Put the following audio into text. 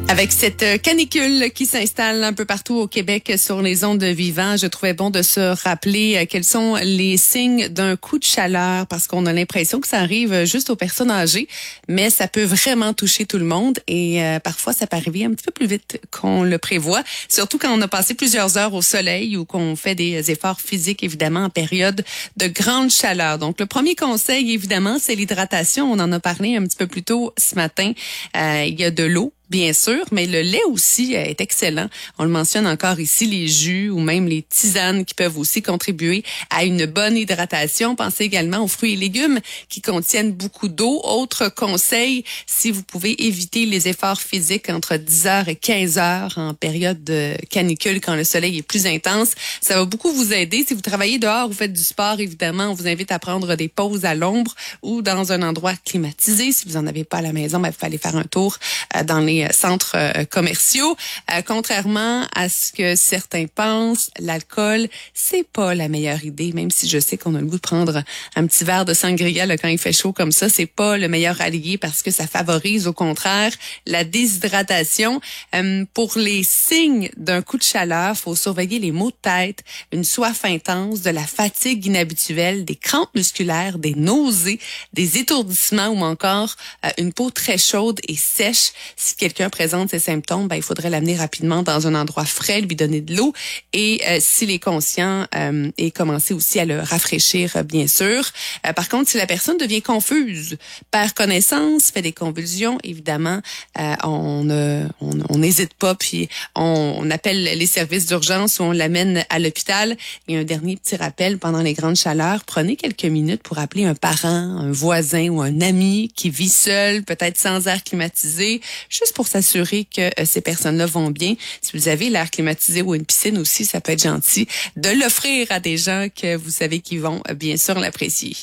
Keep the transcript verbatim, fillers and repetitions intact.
Avec cette canicule qui s'installe un peu partout au Québec sur les ondes de Vivant, je trouvais bon de se rappeler quels sont les signes d'un coup de chaleur parce qu'on a l'impression que ça arrive juste aux personnes âgées, mais ça peut vraiment toucher tout le monde et euh, parfois ça peut arriver un petit peu plus vite qu'on le prévoit, surtout quand on a passé plusieurs heures au soleil ou qu'on fait des efforts physiques évidemment en période de grande chaleur. Donc le premier conseil évidemment, c'est l'hydratation. On en a parlé un petit peu plus tôt ce matin. Euh, il y a de l'eau. Bien sûr, mais le lait aussi est excellent. On le mentionne encore ici, les jus ou même les tisanes qui peuvent aussi contribuer à une bonne hydratation. Pensez également aux fruits et légumes qui contiennent beaucoup d'eau. Autre conseil, si vous pouvez éviter les efforts physiques entre dix heures et quinze heures en période de canicule quand le soleil est plus intense, ça va beaucoup vous aider. Si vous travaillez dehors, vous faites du sport, évidemment, on vous invite à prendre des pauses à l'ombre ou dans un endroit climatisé. Si vous en avez pas à la maison, ben, vous allez faire un tour dans les centres euh, commerciaux. Euh, contrairement à ce que certains pensent, l'alcool, c'est pas la meilleure idée, même si je sais qu'on a le goût de prendre un petit verre de sangria là, quand il fait chaud comme ça, c'est pas le meilleur allié parce que ça favorise au contraire la déshydratation. Euh, pour les signes d'un coup de chaleur, faut surveiller les maux de tête, une soif intense, de la fatigue inhabituelle, des crampes musculaires, des nausées, des étourdissements ou encore euh, une peau très chaude et sèche. Si quelqu'un présente ces symptômes, ben, il faudrait l'amener rapidement dans un endroit frais, lui donner de l'eau et euh, s'il est conscient, euh, et commencer aussi à le rafraîchir, euh, bien sûr. Euh, par contre, si la personne devient confuse, perd connaissance, fait des convulsions, évidemment, euh, on euh, on n'hésite pas, puis on, on appelle les services d'urgence ou on l'amène à l'hôpital. Et un dernier petit rappel, pendant les grandes chaleurs, prenez quelques minutes pour appeler un parent, un voisin ou un ami qui vit seul, peut-être sans air climatisé, juste pour s'assurer que euh, ces personnes-là vont bien. Si vous avez l'air climatisé ou une piscine aussi, ça peut être gentil de l'offrir à des gens que vous savez qui vont euh, bien sûr l'apprécier.